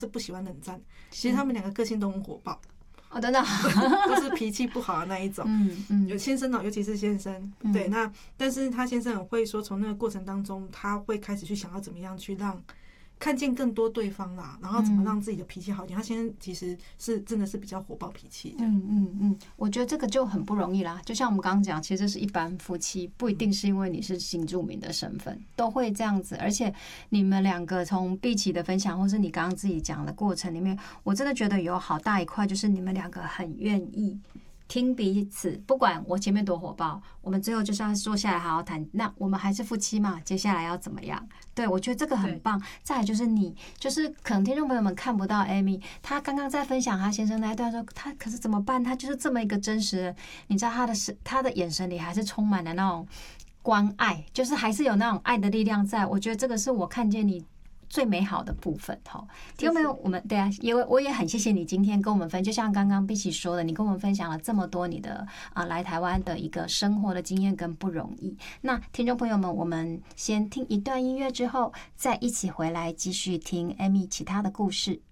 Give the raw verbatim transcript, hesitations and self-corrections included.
是不喜欢冷战，其实他们两个个性都很火爆。 哦，真的， 都是脾气不好的那一种。 嗯嗯， 有先生哦，尤其是先生， 嗯、 对，那但是他先生很会说，从那个过程当中，他会开始去想要怎么样去让看见更多对方啦，然后怎么让自己的脾气好一点。他先生其实是真的是比较火爆脾气的。 嗯嗯嗯，我觉得这个就很不容易啦。就像我们刚刚讲，其实这是一般夫妻，不一定是因为你是新住民的身份都会这样子。而且你们两个从碧琪的分享，或是你刚刚自己讲的过程里面，我真的觉得有好大一块，就是你们两个很愿意听彼此，不管我前面多火爆，我们最后就是要坐下来好好谈。那我们还是夫妻嘛，接下来要怎么样？对，我觉得这个很棒。再来就是你，就是可能听众朋友们看不到 Amy， 她刚刚在分享她先生那一段说，她可是怎么办？她就是这么一个真实的，你知道她的她的眼神里还是充满了那种关爱，就是还是有那种爱的力量在。我觉得这个是我看见你最美好的部分哈，听到没有？我们对啊，因为我也很谢谢你今天跟我们分，就像刚刚碧琪说的，你跟我们分享了这么多你的啊、呃、来台湾的一个生活的经验跟不容易。那听众朋友们，我们先听一段音乐之后，再一起回来继续听 Amy 其他的故事。